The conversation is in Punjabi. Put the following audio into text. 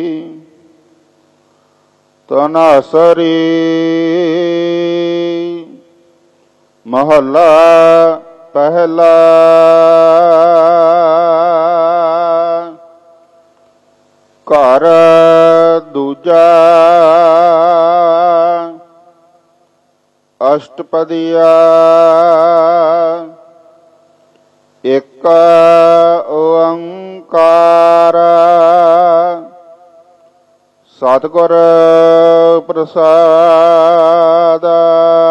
ਤਨਾਸਰੀ ਮਹੱਲਾ ਪਹਿਲਾ। ਘਰ ਦੂਜਾ ਅਸ਼ਟਪਦੀਆ। ਇਕ ਓੰਕਾਰ ਸਤਿਗੁਰ ਪ੍ਰਸਾਦਿ।